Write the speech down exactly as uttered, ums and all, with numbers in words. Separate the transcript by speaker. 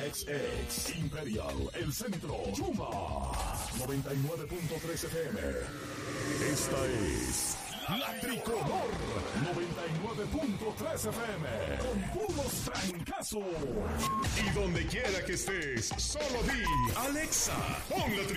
Speaker 1: X X, Imperial, El Centro, Chuma, noventa y nueve punto tres F M. Esta es La Tricolor, noventa y nueve punto tres F M, con puros trancazos.
Speaker 2: Y donde quiera que estés, solo di, Alexa, pon la Tricolor.